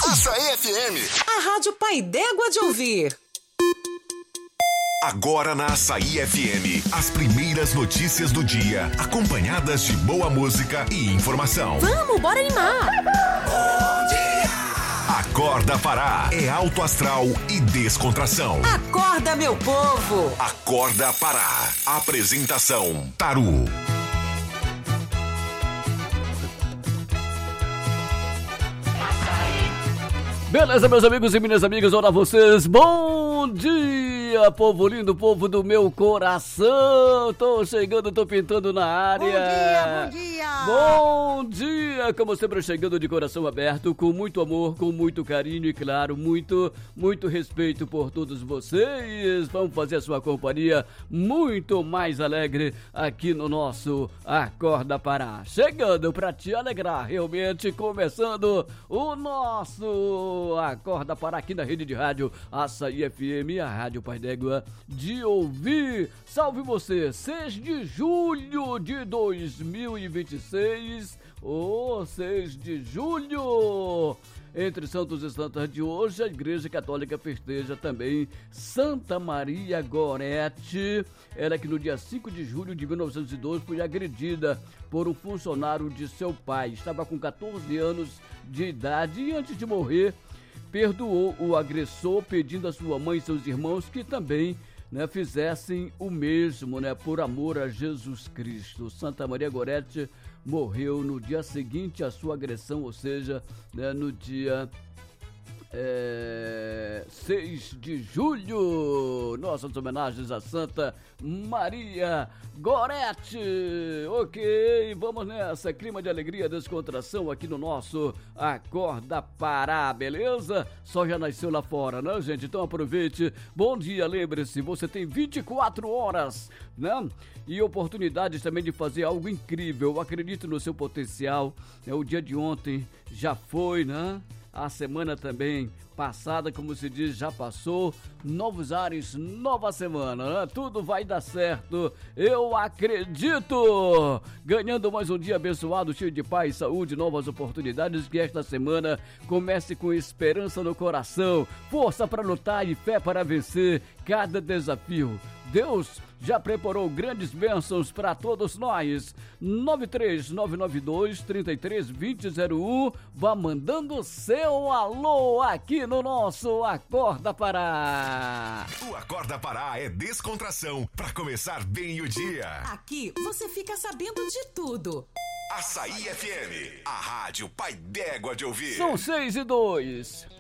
Açaí FM. A Rádio Pai d'Égua de ouvir. Agora na Açaí FM, as primeiras notícias do dia, acompanhadas de boa música e informação. Vamos, bora animar! Bom dia! Acorda Pará, é alto astral e descontração. Acorda, meu povo! Acorda Pará. Apresentação, Taru. Beleza, meus amigos e minhas amigas, olá vocês, bom dia, povo lindo, povo do meu coração, tô chegando, tô pintando na área. Bom dia! Bom dia, como sempre chegando de coração aberto, com muito amor, com muito carinho e claro, muito respeito por todos vocês. Vamos fazer a sua companhia muito mais alegre aqui no nosso Acorda Pará. Chegando pra te alegrar, realmente começando o nosso Acorda Pará aqui na rede de rádio Açaí FM, a Rádio Pai d'Égua de ouvir. Salve você, 6 de julho de 2026, 6 de julho. Entre santos e santas de hoje, a Igreja Católica festeja também Santa Maria Gorete. Ela que no dia 5 de julho de 1912 foi agredida por um funcionário de seu pai. Estava com 14 anos de idade e antes de morrer, perdoou o agressor, pedindo a sua mãe e seus irmãos que também fizessem o mesmo, por amor a Jesus Cristo. Santa Maria Gorete morreu no dia seguinte à sua agressão, ou seja, no dia 6 de julho. Nossas homenagens a Santa Maria Gorete. Ok, vamos nessa, clima de alegria, descontração aqui no nosso Acorda Pará, beleza? Só já nasceu lá fora, né, gente? Então aproveite. Bom dia, lembre-se, você tem 24 horas, e oportunidades também de fazer algo incrível. Acredite no seu potencial. O dia de ontem já foi, A semana também passada, como se diz, já passou. Novos ares, nova semana, Tudo vai dar certo, eu acredito! Ganhando mais um dia abençoado, cheio de paz, saúde, novas oportunidades. Que esta semana comece com esperança no coração, força para lutar e fé para vencer cada desafio. Deus já preparou grandes bênçãos para todos nós. 93992-332001. Vá mandando seu alô aqui no nosso Acorda Pará. O Acorda Pará é descontração para começar bem o dia. Aqui você fica sabendo de tudo. Açaí FM, a Rádio Pai d'Égua de ouvir. São 6 e 2.